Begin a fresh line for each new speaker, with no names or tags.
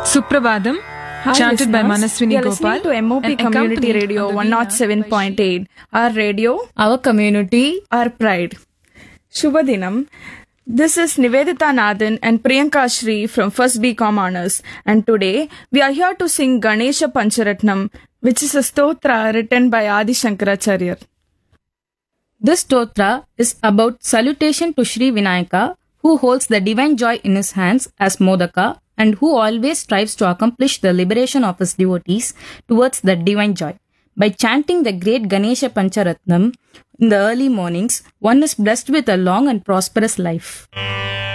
Suprabhadam,
Hi,
chanted by
listeners.
Manaswini
You're
Gopal.
listening to MOP
and
Community
accompanied
Radio
on the veena
107.8. Our radio,
Our community.
our pride. Shubhadinam. This is Nivedita Nathan and Priyanka Shri from First BCom Honors, and today we are here to sing Ganesha Pancharatnam, which is a stotra written by Adi Shankaracharya.
This stotra is about salutation to Sri Vinayaka, who holds the divine joy in his hands as Modaka and who always strives to accomplish the liberation of his devotees towards the divine joy. By chanting the great Ganesha Pancharatnam in the early mornings, one is blessed with a long and prosperous life.